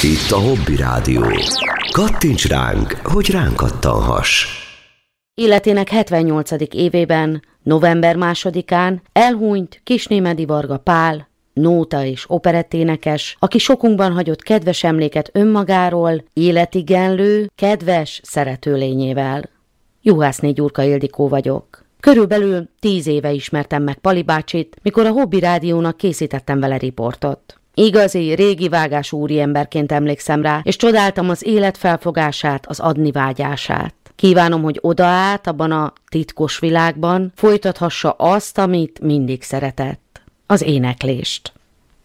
Itt a Hobby Rádió. Kattints ránk, hogy ránk kattanhass. Életének 78. évében, november 2-án elhunyt Kisnémedy Varga Pál, nóta és operetténekes, aki sokunkban hagyott kedves emléket önmagáról, életigenlő, kedves, szerető lényével. Juhászné Gyurka Ildikó vagyok. Körülbelül 10 éve ismertem meg Pali bácsit, mikor a Hobby Rádiónak készítettem vele riportot. Igazi, régi vágású úriemberként emlékszem rá, és csodáltam az élet felfogását, az adni vágyását. Kívánom, hogy odaállt abban a titkos világban, folytathassa azt, amit mindig szeretett, az éneklést.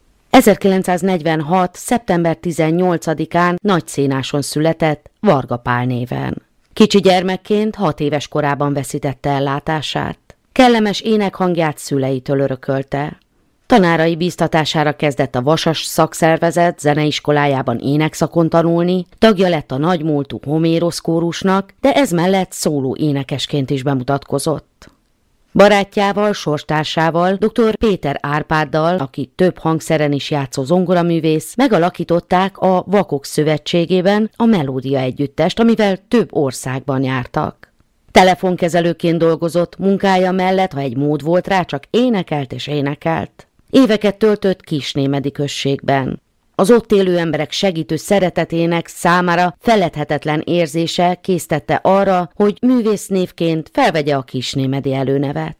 1946. szeptember 18-án Nagyszénáson született, Varga Pál néven. Kicsi gyermekként 6 éves korában veszítette el látását. Kellemes énekhangját szüleitől örökölte. Tanárai bíztatására kezdett a Vasas szakszervezet zeneiskolájában énekszakon tanulni, tagja lett a nagymúltú Homérosz kórusnak, de ez mellett szóló énekesként is bemutatkozott. Barátjával, sorstársával, dr. Péter Árpáddal, aki több hangszeren is játszó zongoraművész, megalakították a Vakok Szövetségében a Melódia együttest, amivel több országban jártak. Telefonkezelőként dolgozott, munkája mellett, ha egy mód volt rá, csak énekelt és énekelt. Éveket töltött Kisnémedy községben. Az ott élő emberek segítő szeretetének számára feledhetetlen érzése késztette arra, hogy művésznévként felvegye a Kisnémedy előnevet.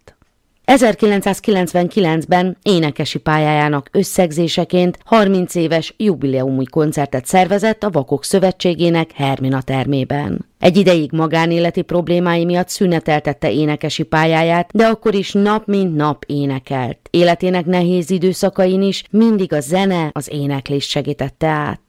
1999-ben énekesi pályájának összegzéseként 30 éves jubileumi koncertet szervezett a Vakok Szövetségének Hermina termében. Egy ideig magánéleti problémái miatt szüneteltette énekesi pályáját, de akkor is nap mint nap énekelt. Életének nehéz időszakain is mindig a zene, az éneklés segítette át.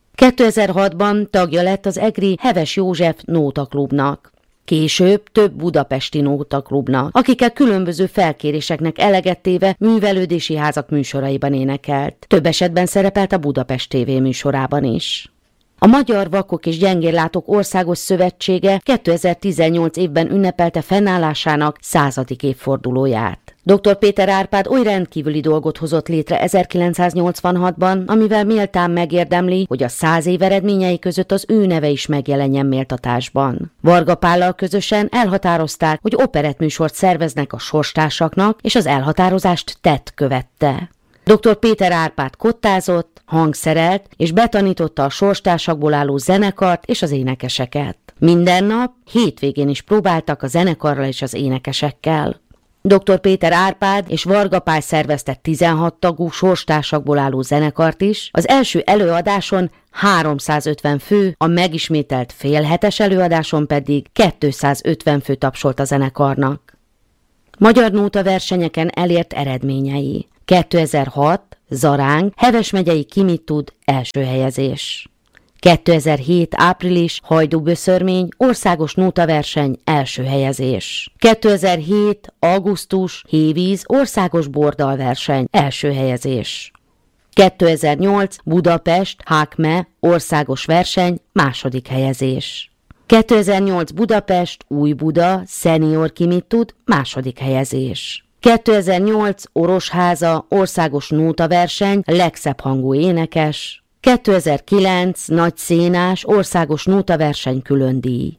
2006-ban tagja lett az egri Heves József Nótaklubnak. Később több budapesti nótaklubnak, akikkel különböző felkéréseknek eleget téve művelődési házak műsoraiban énekelt. Több esetben szerepelt a Budapest TV műsorában is. A Magyar Vakok és Gyengéllátók Országos Szövetsége 2018 évben ünnepelte fennállásának 100. évfordulóját. Dr. Péter Árpád oly rendkívüli dolgot hozott létre 1986-ban, amivel méltán megérdemli, hogy a 100 év eredményei között az ő neve is megjelenjen méltatásban. Varga Pállal közösen elhatározták, hogy operettműsort szerveznek a sorstársaknak, és az elhatározást tett követte. Dr. Péter Árpád kottázott, hangszerelt és betanította a sorstársakból álló zenekart és az énekeseket. Minden nap, hétvégén is próbáltak a zenekarral és az énekesekkel. Dr. Péter Árpád és Varga Pál szervezte 16 tagú sorstársakból álló zenekart is, az első előadáson 350 fő, a megismételt félhetes előadáson pedig 250 fő tapsolt a zenekarnak. Magyar nóta versenyeken elért eredményei. 2006. Zaránk, Heves megyei Ki mit tud, első helyezés. 2007. április, Hajdúböszörmény, országos nótaverseny, első helyezés. 2007. augusztus, Hévíz, országos bordalverseny, első helyezés. 2008. Budapest, Hákme, országos verseny, második helyezés. 2008. Budapest, Újbuda, szenior Ki mit tud, második helyezés. 2008. Orosháza, országos nótaverseny, legszebb hangú énekes. 2009. Nagyszénás, országos nótaverseny, különdíj.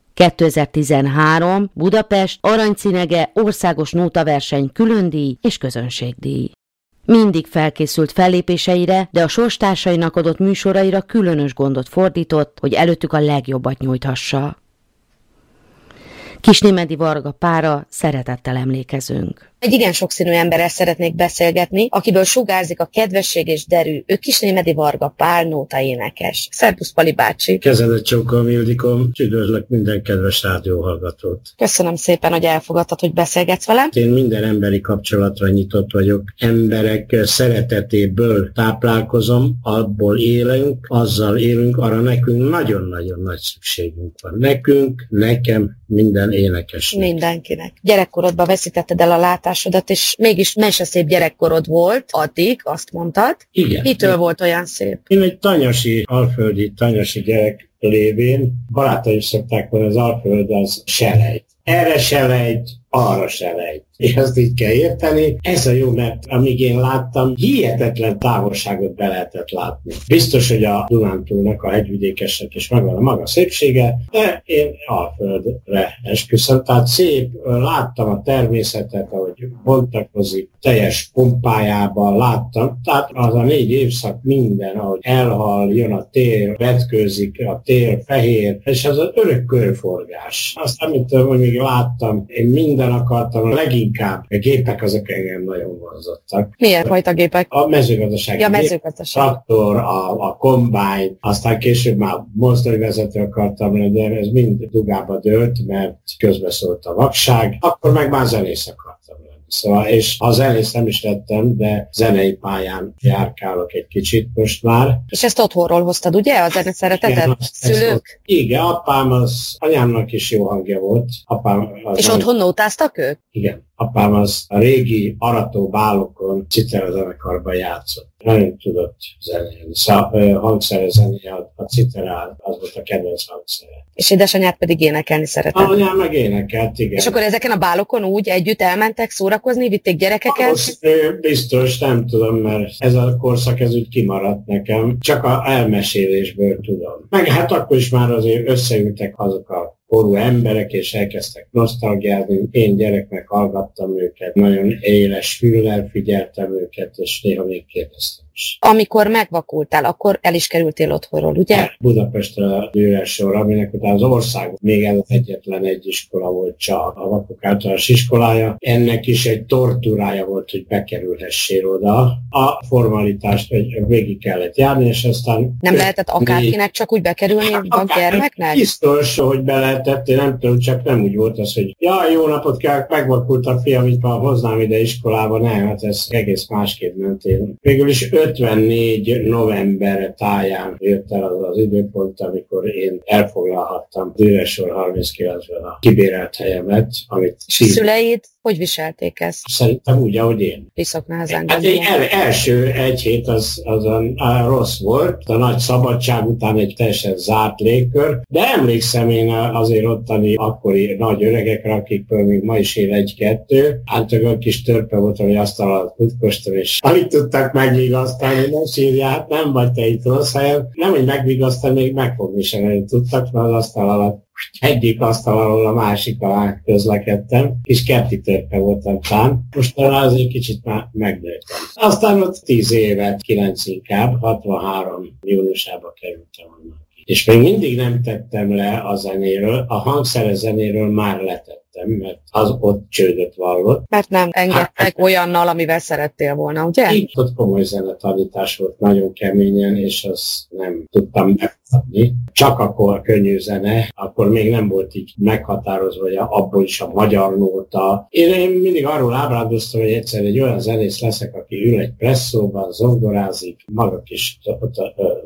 2013. Budapest, Aranycinege, országos nótaverseny, különdíj és közönségdíj. Mindig felkészült fellépéseire, de a sorstársainak adott műsoraira különös gondot fordított, hogy előttük a legjobbat nyújthassa. Kisnémedy Varga Pálra szeretettel emlékezünk. Egy igen sokszínű emberrel szeretnék beszélgetni, akiből sugárzik a kedvesség és derű. Ő Kisnémedy Varga Pál, nótaénekes. Szerbusz, Pali bácsi! Kezedet csókolom, Ildikóm, üdvözlök minden kedves rádióhallgatót. Köszönöm szépen, hogy elfogadtad, hogy beszélgetsz velem. Én minden emberi kapcsolatra nyitott vagyok. Emberek szeretetéből táplálkozom, abból élünk, azzal élünk, arra nekünk nagyon-nagyon nagy szükségünk van. Nekünk, nekem, minden énekesnek. Mindenkinek. Gyerekkorodban veszítetted el a látásodat, és mégis meseszép gyerekkorod volt, addig, azt mondtad. Igen. Mitől volt olyan szép? Én egy alföldi tanyasi gyerek lévén, barátaim szokták mondani, az Alföld az selejt. Erre selejt, arra se lejt. És azt így kell érteni. Ez a jó, mert amíg én láttam, hihetetlen távolságot be lehetett látni. Biztos, hogy a Dunántúlnak, a hegyvidékesnek is megvan a maga szépsége, de én Alföldre esküszöm. Tehát szép, láttam a természetet, ahogy bontakozik, teljes pompájában láttam. Tehát az a 4 évszak minden, ahogy elhal, jön a tél, vetkőzik, a tél fehér, és az az örök körforgás. Azt, amit még láttam, én minden akartam, leginkább a gépek azok engem nagyon vonzottak. Milyen fajta gépek? A mezőgazdasági Ja, mezőgazdaság. traktor, a kombány, aztán később már mozdonyvezető akartam lenni, de ez mind dugába dőlt, mert közbeszólt a vakság, akkor meg már zenész akartam lenni. Szóval, és ha zenész nem is lettem, de zenei pályán járkálok egy kicsit most már. És ezt otthonról hoztad, ugye? A zene szeretetet? Szülők? Igen, anyámnak is jó hangja volt. És otthon nótáztak ők? Igen. Apám az a régi arató bálokon citerazenekarban játszott. Nagyon tudott zenélni. Hangszere zenéje, a citerál, az volt a kedvenc hangszere. És édesanyád pedig énekelni szeretett. Anyám meg énekelt, igen. És akkor ezeken a bálokon úgy együtt elmentek szórakozni, vitték gyerekeket? Most biztos, nem tudom, mert ez a korszak ez úgy kimaradt nekem. Csak a elmesélésből tudom. Meg hát akkor is már azért összeültek azok a korú emberek, és elkezdtek nosztalgiázni. Én gyereknek hallgattam őket, nagyon éles füllel figyeltem őket, és néha még kérdeztem is. Amikor megvakultál, akkor el is kerültél otthonról, ugye? Budapestre a Dürer-sor, aminek utána az országban még ez egyetlen egy iskola volt, csak a vakok általános iskolája. Ennek is egy tortúrája volt, hogy bekerülhessél oda. A formalitást végig kellett járni, és aztán... Nem lehetett akárkinek csak úgy bekerülni a gyermeknek? Biztos, hogy be lehetett, én nem tudom, csak nem úgy volt az, hogy jó napot kell, megvakult a fiam, itt van, hoznám ide iskolába, nem, hát ez egész másképp ment én. Végül is 54 november táján jött el az időpont, amikor én elfoglalhattam Dürer-sor 39-ben a kibérelt helyemet, amit... Szüleid hogy viselték ezt? Szerintem úgy, ahogy én. Piszok nehezen. Hát első egy hét az rossz volt, a nagy szabadság után egy teljesen zárt légkör, de emlékszem én azért ottani akkori nagy öregekre, akikből még ma is él 1-2, általában kis törpe volt, ami asztal alatt futkostam, és amit tudtak megvigasztani, ne sírját, nem vagy te itt rossz helyen, nem, hogy megvigasztani, még megfogni sem nagyon tudtak, mert az asztal alatt egyik asztal alól a másik alá közlekedtem, kis kerti törpe voltam tán. Most talán azért kicsit már megnőttem. Aztán ott 10 évet, 9 inkább, 63 júniusába kerültem onnan. És még mindig nem tettem le a zenéről, a hangszeres zenéről már letettem, mert az ott csődöt vallott. Mert nem engedtek olyannal, amivel szerettél volna, ugye? Így ott komoly zenetanítás volt nagyon keményen, és azt nem tudtam megfogni. Csak akkor könnyű zene, akkor még nem volt így meghatározva, hogy abból is a magyar nóta. Én mindig arról ábrádoztam, hogy egyszer egy olyan zenész leszek, aki ül egy presszóban, zongorázik, maga kis